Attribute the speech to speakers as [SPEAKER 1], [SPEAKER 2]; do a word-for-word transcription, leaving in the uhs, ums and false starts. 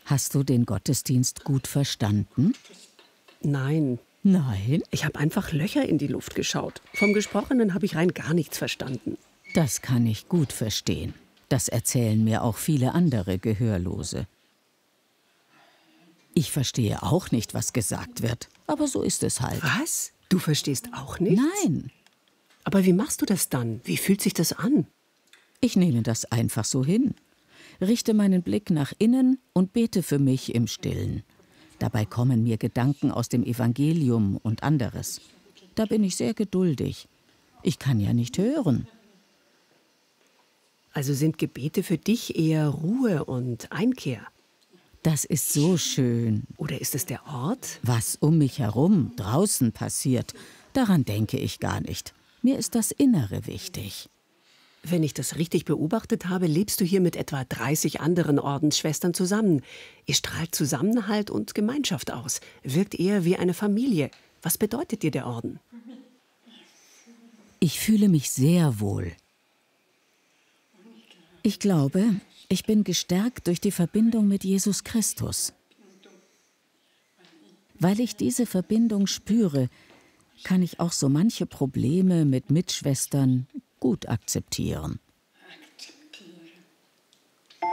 [SPEAKER 1] Hast du den Gottesdienst gut verstanden?
[SPEAKER 2] Nein,
[SPEAKER 1] Nein?
[SPEAKER 2] ich habe einfach Löcher in die Luft geschaut. Vom Gesprochenen habe ich rein gar nichts verstanden.
[SPEAKER 1] Das kann ich gut verstehen. Das erzählen mir auch viele andere Gehörlose. Ich verstehe auch nicht, was gesagt wird, aber so ist es halt.
[SPEAKER 2] Was? Du verstehst auch nichts?
[SPEAKER 1] Nein,
[SPEAKER 2] Aber wie machst du das dann? Wie fühlt sich das an?
[SPEAKER 1] ich nehme das einfach so hin. Richte meinen Blick nach innen und bete für mich im Stillen. Dabei kommen mir Gedanken aus dem Evangelium und anderes. Da bin ich sehr geduldig. Ich kann ja nicht hören.
[SPEAKER 2] Also sind Gebete für dich eher Ruhe und Einkehr?
[SPEAKER 1] Das ist so schön.
[SPEAKER 2] Oder ist es der Ort?
[SPEAKER 1] Was um mich herum draußen passiert, daran denke ich gar nicht. Mir ist das Innere wichtig.
[SPEAKER 2] Wenn ich das richtig beobachtet habe, lebst du hier mit etwa dreißig anderen Ordensschwestern zusammen. Ihr strahlt Zusammenhalt und Gemeinschaft aus, wirkt eher wie eine Familie. Was bedeutet dir der Orden?
[SPEAKER 1] Ich fühle mich sehr wohl. Ich glaube, ich bin gestärkt durch die Verbindung mit Jesus Christus. Weil ich diese Verbindung spüre, kann ich auch so manche Probleme mit Mitschwestern gut akzeptieren.